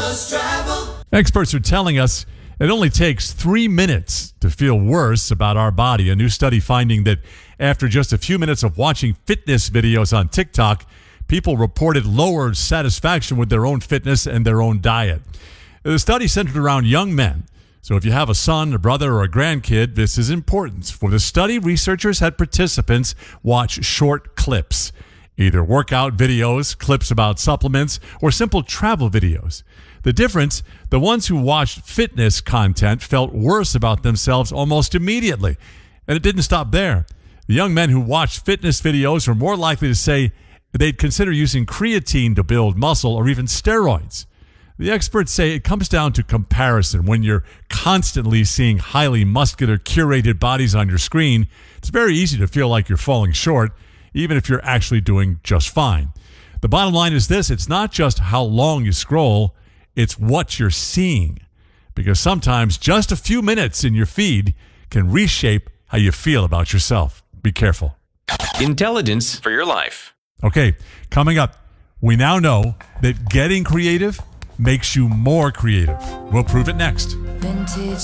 Experts are telling us it only takes 3 minutes to feel worse about our body. A new study finding that after just a few minutes of watching fitness videos on TikTok, people reported lower satisfaction with their own fitness and their own diet. The study centered around young men. So if you have a son, a brother, or a grandkid, this is important. For the study, researchers had participants watch short clips, either workout videos, clips about supplements, or simple travel videos. The difference, the ones who watched fitness content felt worse about themselves almost immediately. And it didn't stop there. The young men who watched fitness videos were more likely to say they'd consider using creatine to build muscle or even steroids. The experts say it comes down to comparison. When you're constantly seeing highly muscular, curated bodies on your screen, it's very easy to feel like you're falling short, even if you're actually doing just fine. The bottom line is this: it's not just how long you scroll, it's what you're seeing. Because sometimes just a few minutes in your feed can reshape how you feel about yourself. Be careful. Intelligence for your life. Okay, coming up, we now know that getting creative makes you more creative. We'll prove it next. Vintage